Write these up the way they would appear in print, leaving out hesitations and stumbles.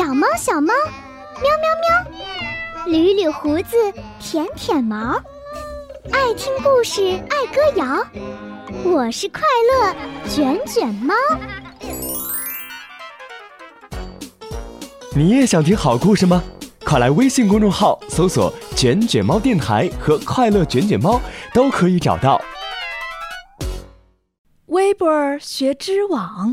小猫小猫，喵喵喵，捋捋胡子，舔舔毛，爱听故事，爱歌谣。我是快乐卷卷猫。 你也想听好故事吗？快来微信公众号搜索卷卷猫电台和快乐卷卷猫，都可以找到。 微波儿学织网。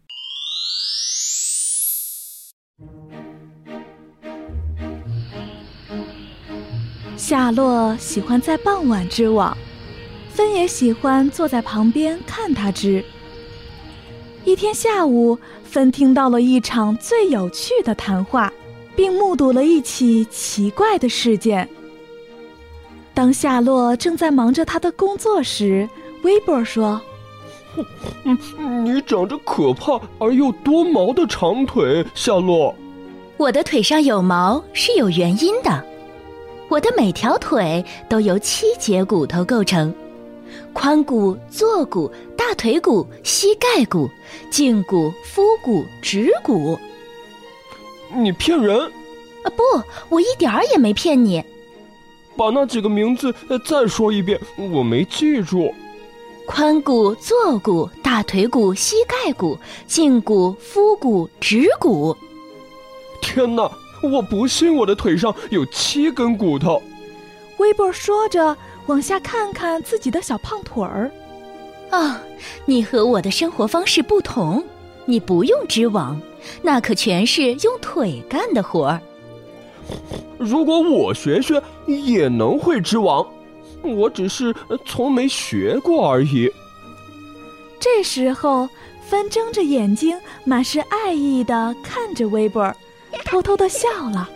夏洛喜欢在傍晚织网，芬也喜欢坐在旁边看他织。一天下午，芬听到了一场最有趣的谈话，并目睹了一起奇怪的事件。当夏洛正在忙着他的工作时，微波说： 你长着可怕而又多毛的长腿，夏洛。 我的腿上有毛是有原因的，我的每条腿都由7节骨头构成：髋骨、坐骨、大腿骨、膝盖骨、胫骨、腹骨、指骨。 你骗人！ 不，我一点儿也没骗你。 把那几个名字再说一遍，我没记住。 髋骨、坐骨、大腿骨、膝盖骨、胫骨、腹骨、指骨。 天哪，我不信我的腿上有7根骨头。 微波说着，往下看看自己的小胖腿儿。 你和我的生活方式不同，你不用织网，那可全是用腿干的活儿。 如果我学也能会织网，我只是从没学过而已。 这时候，芬睁着眼睛，满是爱意地看着微波儿，偷偷地笑了。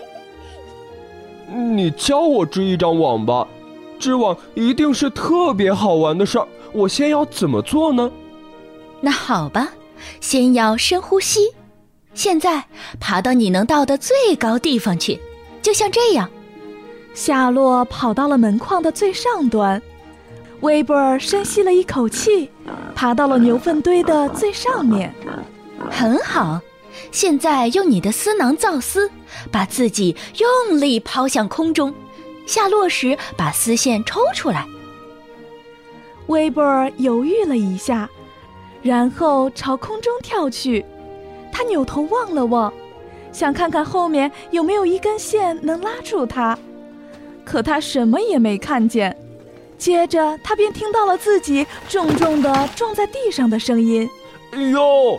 你教我织一张网吧，织网一定是特别好玩的事儿。我先要怎么做呢？ 那好吧，先要深呼吸。现在爬到你能到的最高地方去，就像这样。 夏洛跑到了门框的最上端，微波儿深吸了一口气，爬到了牛粪堆的最上面。 很好，现在用你的丝囊造丝，把自己用力抛向空中，下落时把丝线抽出来。 微波儿犹豫了一下，然后朝空中跳去。他扭头望了望，想看看后面有没有一根线能拉住他，可他什么也没看见。接着他便听到了自己重重地撞在地上的声音。 哎呦！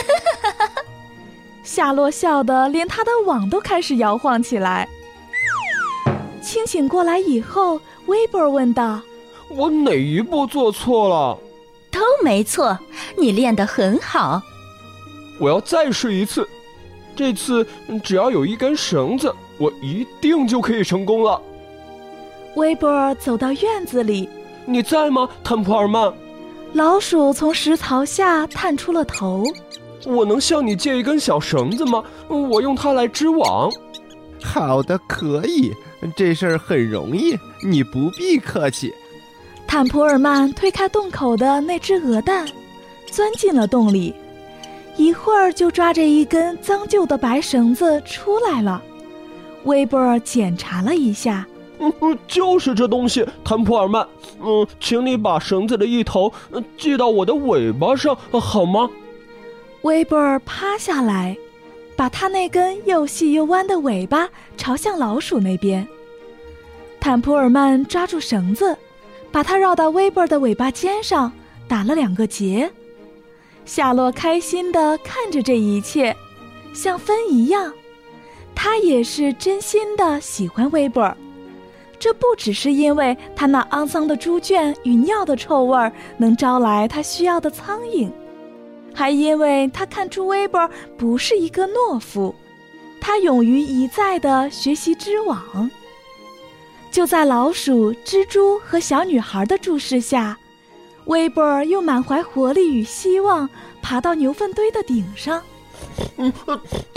夏洛笑得连他的网都开始摇晃起来。清醒过来以后，微波儿问道： 我哪一步做错了？ 都没错，你练得很好。 我要再试一次，这次只要有一根绳子，我一定就可以成功了。 微波儿走到院子里。 你在吗，坦普尔曼？ 老鼠从石槽下探出了头。 我能向你借一根小绳子吗？我用它来织网。 好的，可以，这事儿很容易，你不必客气。 坦普尔曼推开洞口的那只鹅蛋，钻进了洞里，一会儿就抓着一根脏旧的白绳子出来了。微波儿检查了一下， 就是这东西，坦普尔曼。请你把绳子的一头系到我的尾巴上，好吗？ 微波儿趴下来，把他那根又细又弯的尾巴朝向老鼠那边。坦普尔曼抓住绳子，把它绕到微波儿的尾巴尖上，打了2个结。夏洛开心地看着这一切，像芬一样，他也是真心地喜欢微波儿。这不只是因为他那肮脏的猪圈与尿的臭味能招来他需要的苍蝇，还因为他看出微波儿不是一个懦夫，他勇于一再地学习织网。就在老鼠、蜘蛛和小女孩的注视下，微波儿又满怀活力与希望爬到牛粪堆的顶上。